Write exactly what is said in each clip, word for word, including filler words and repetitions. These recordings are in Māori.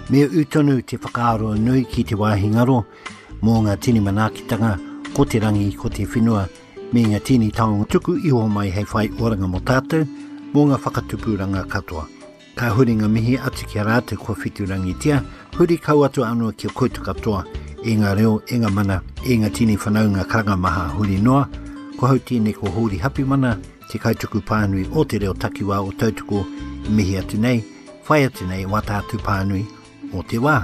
Me utonu te whakaaro nui ki te wāhingaro, mō ngā tini manakitanga, ko te rangi, ko te whenua, me ngā tini taonga tuku iho mai hei whai oranga mo tātou, mō ngā whakatupuranga katoa. Ka huri ngā mihi atu ki a rātou kua whiturangi tia, huri kau atu anua ki o koutu katoa, e ngā reo, e ngā mana, e ngā tini whanau ngā karanga maha huri noa, ko hau tine ko huri hapi mana, te kautuku pānui o te reo takiwā o tautuko mihi atu nei, whai atu nei wā tātou pānui o te wā.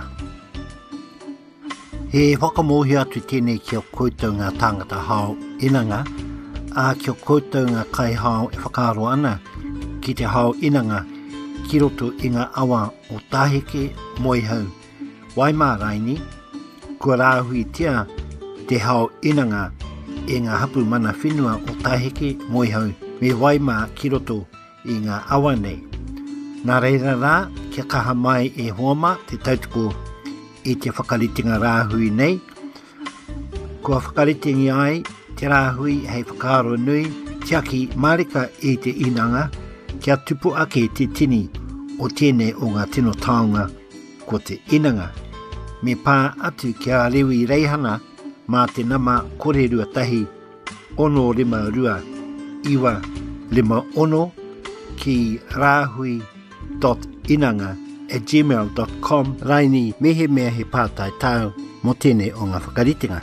He whakamohi atu tēnei ki o koutou ngā tāngata hao inanga, a ki o koutou ngā kai hao e whakaaro ana, ki te hao inanga, ki roto i ngā awa o tāheke moi hau. Wai mā raini, kua rāhui tia te hao inanga e ngā hapu mana whenua o tāheke moi hau, me wai mā ki roto i ngā awa nei. Nā reira rā, kia kaha mai e hoama te tautuko i te whakaritinga rāhui nei. Kua whakaritingi ai, te rāhui hei whakaaro nui, te aki marika i te inanga, kia tupu ake te tini o tēnei o ngā tino taonga ko te inanga. Me pā atu kia rewi reihana mā te nama kore rua tahi ono lima rua iwa lima ono ki rāhui dot inanga at gmail dot com raini mehe mea he pātai tau mo tēnei o ngā whakaritinga.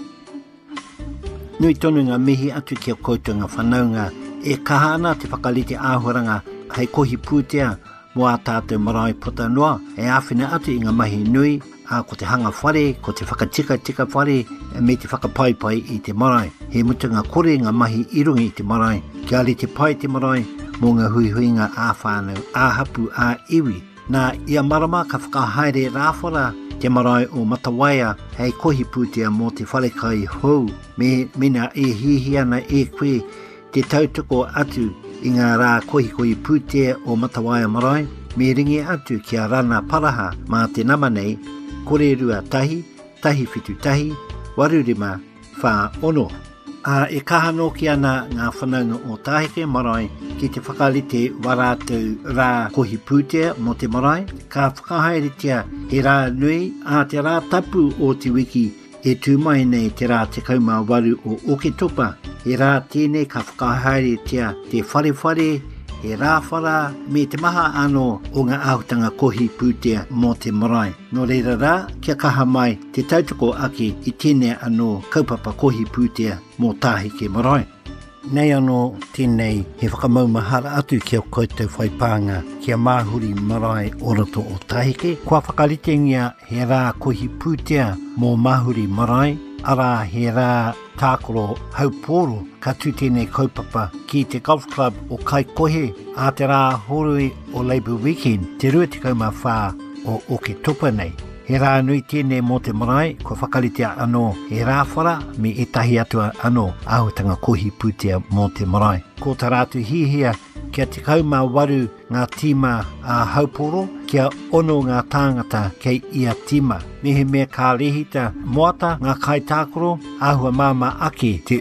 Nui tonu ngā mihi atu ki o koutou ngā whanaunga e kaha ana te whakarite āhuranga hei kohi pūtea mo a tātou marae puta noa e āwhina atu i ngā mahi nui a ko te hanga whare, ko te whakatika tika whare me te whakapaipai i te marae. He mutu ngā kore ngā mahi irungi i te marae. Kia ali te pai te marae mō ngā huihuinga ā whānau, ā hapu, ā iwi. Nā ia marama ka whakahaere rāwhara te marae o Matawaia hei kohi pūtea mō te wharekai hou. Me mina e hihi ana e koe te tautoko atu i ngā rā kohi kohi pūtea o Matawaia marae. Me ringi atu kia rana paraha mā te nama nei, kore rua tahi, tahi whitu tahi, waru rima, whā ono. A e kahano ki ana ngā whanaunga o tāheke marae ki te whakarite warātou rā kohi pūtea mo te marae, ka whakahaeretia he rā nui a te rā tapu o te wiki e tūmai nei te rā te kaumā waru o Oketopa. He rā tēnei ka whakahaeretia te wharewhare, he rāwhara me te maha anō o ngā āhutanga kohi pūtea mō te marae. Nō reira rā, kia kaha mai te tautoko ake i tēnei anō kaupapa kohi pūtea mō tāheke marae. Nei anō tēnei he whakamaumahara atu ki o koutou whaipānga kia māhuri marae o roto o tāheke. Kua whakaritengia he rā kohi pūtea mō māhuri marae, ara he rā tākoro hauporo ka tū tēnei kaupapa ki te Golf Club o Kaikohe a te rā horui o Labour Weekend te rua te kaumā whā o Oketopa nei. He rā nui tēnei mō te marae, ko whakaritea anō he rāwhara me e tahi atua anō āhutanga kohi pūtea mō te marae. Ko tā rātu hihia kia te kaumā waru ngā tīma a hauporo, kia ono ngā tāngata kei ia tīma. Mehe mea kā rehita moata ngā kai tākoro, āhua māma ake te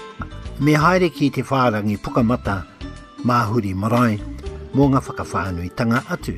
me haere ki te whārangi pukamata māhuri marae mō ngā whakawhānui tanga atu.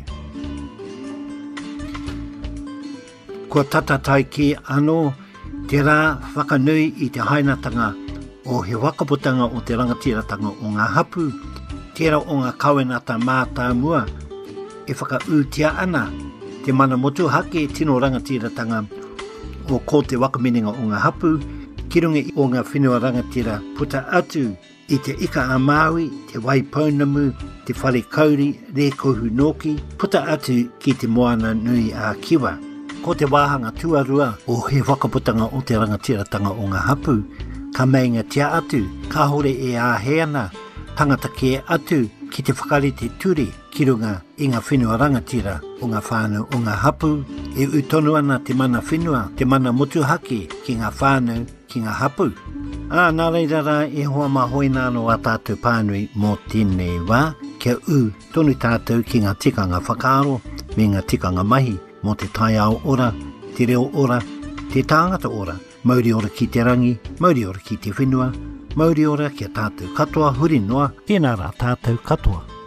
Kua tatatai ki anō te rā whakanui i te hainatanga o he wakaputanga o te rangatiratanga o ngā hapu, tērā o ngā kawenata mātā mua, e whakautia ana te mana motu hake tino rangatiratanga o ko te wakaminenga o ngā hapu, ki runga o ngā whenua rangatira puta atu i te ika a Māui, te waipaunamu, te whare kauri, re kohu noki, puta atu ki te moana nui a Kiwa. Ko te wāhanga tuarua o he wakaputanga o te rangatiratanga o ngā hapu, ka meinga tia atu, ka hore e āheana, tangata ke atu ki te whakarite ture ki runga i ngā whenua rangatira o ngā whānau o ngā hapu, e utonu ana te mana whenua, te mana motuhake ki ngā whānau ki ngā hapu. Ā, nā reira rā e hoa mahoina anō a tātou pānui mō tēnei wā, kia u tonu tātou ki ngā tikanga whakaaro me ngā tikanga mahi, mō te tai ao ora, te reo ora, te tāngata ora, mauri ora ki te rangi, mauri ora ki te whenua, mauri ora ki a tātou katoa huri noa, tēnā rā tātou katoa.